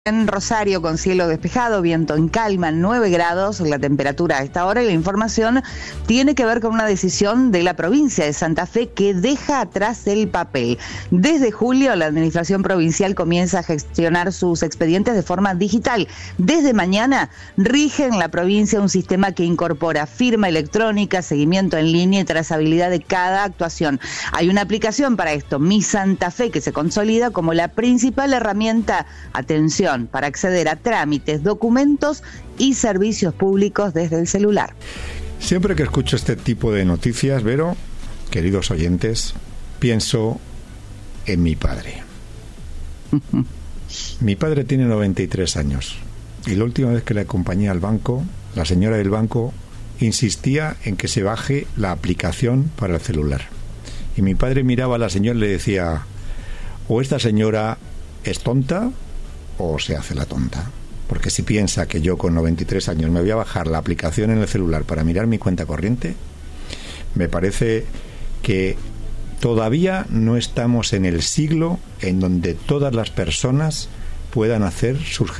En Rosario, con cielo despejado, viento en calma, 9 grados, la temperatura a esta hora, y la información tiene que ver con una decisión de la provincia de Santa Fe que deja atrás el papel. Desde julio, la administración provincial comienza a gestionar sus expedientes de forma digital. Desde mañana, rige en la provincia un sistema que incorpora firma electrónica, seguimiento en línea y trazabilidad de cada actuación. Hay una aplicación para esto, Mi Santa Fe, que se consolida como la principal herramienta, atención, para acceder a trámites, documentos y servicios públicos desde el celular. Siempre que escucho este tipo de noticias, Vero, queridos oyentes, pienso en mi padre. Mi padre tiene 93 años y la última vez que le acompañé al banco, la señora del banco insistía en que se baje la aplicación para el celular. Y mi padre miraba a la señora y le decía: o esta señora es tonta o se hace la tonta, porque si piensa que yo con 93 años me voy a bajar la aplicación en el celular para mirar mi cuenta corriente, me parece que todavía no estamos en el siglo en donde todas las personas puedan hacer sus